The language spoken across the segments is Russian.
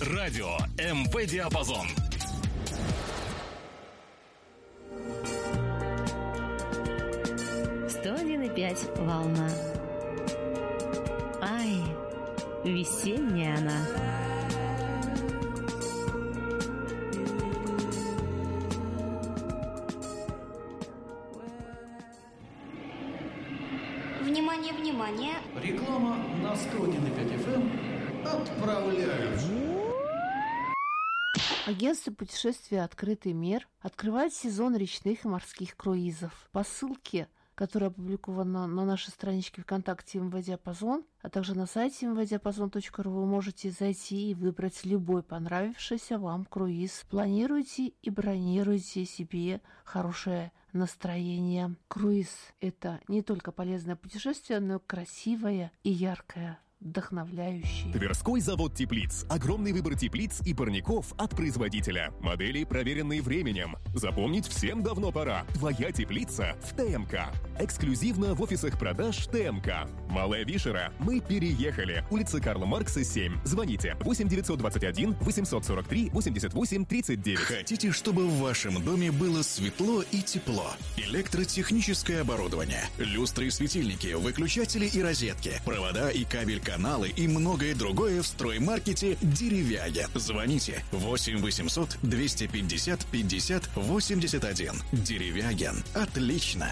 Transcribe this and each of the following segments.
Радио МВ Диапазон. «101,5 волна». Ай, весенняя она. Внимание, внимание. Реклама на 101,5 FM отправляют. Агентство путешествия «Открытый мир» открывает сезон речных и морских круизов. По ссылке, которая опубликована на нашей страничке ВКонтакте МВ Диапазон, а также на сайте mvdiapazon.ru, вы можете зайти и выбрать любой понравившийся вам круиз. Планируйте и бронируйте себе хорошее настроение. Круиз – это не только полезное путешествие, но и красивое и яркое, вдохновляющий. Тверской завод теплиц. Огромный выбор теплиц и парников от производителя. Модели, проверенные временем. Запомнить всем давно пора. Твоя теплица в ТМК. Эксклюзивно в офисах продаж ТМК. Малая Вишера. Мы переехали. Улица Карла Маркса, 7. Звоните 8 921 843 88 39. Хотите, чтобы в вашем доме было светло и тепло? Электротехническое оборудование, люстры и светильники, выключатели и розетки, провода и кабель-каналы и многое другое в строймаркете «Деревяге». Звоните 8 800 250 50 81. «Деревяген». Отлично!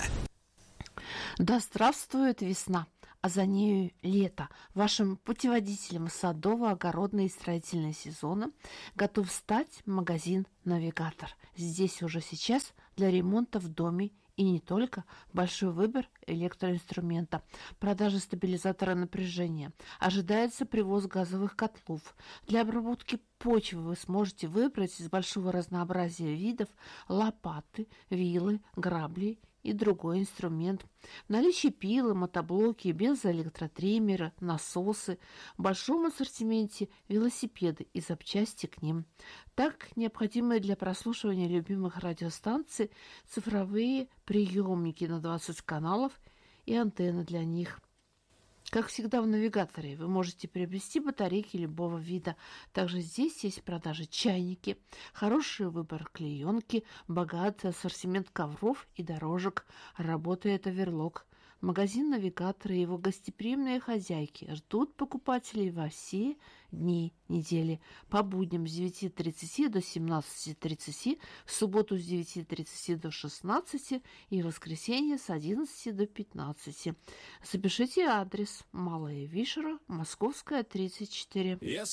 Да здравствует весна, а за нею лето. Вашим путеводителем садово-огородного и строительного сезона готов стать магазин «Навигатор». Здесь уже сейчас для ремонта в доме и не только большой выбор электроинструмента, продажа стабилизатора напряжения. Ожидается привоз газовых котлов. Для обработки почвы вы сможете выбрать из большого разнообразия видов лопаты, вилы, грабли и другой инструмент. В наличии пилы, мотоблоки, бензоэлектротриммеры, насосы, в большом ассортименте велосипеды и запчасти к ним. Так, необходимые для прослушивания любимых радиостанций цифровые приемники на 20 каналов и антенны для них. Как всегда в «Навигаторе» вы можете приобрести батарейки любого вида. Также здесь есть в продаже чайники, хороший выбор клеенки, богатый ассортимент ковров и дорожек. Работает оверлок. Магазин «Навигатор» и его гостеприимные хозяйки ждут покупателей во все дни недели. По будням с 9:30 до 17:30, в субботу с 9:30 до 16 и в воскресенье с 11 до 15. Запишите адрес: Малая Вишера, Московская, 34.